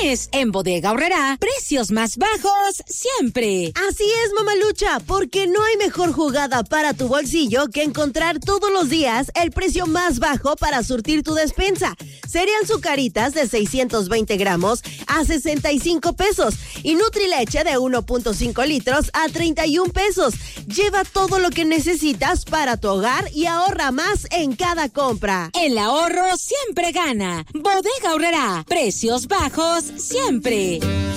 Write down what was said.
mes. En Bodega Aurrerá, precios más bajos siempre. Así es, mamalucha, porque no hay mejor jugada para tu bolsillo que encontrar todos los días el precio más bajo para surtir tu despensa. Cereal Zucaritas de 620 gramos a 65 pesos y Nutrileche de 1.5 litros a 31 pesos. Lleva todo lo que necesitas para tu hogar y ahorra más en cada compra. El ahorro siempre gana. Bodega Aurrerá, precios bajos siempre.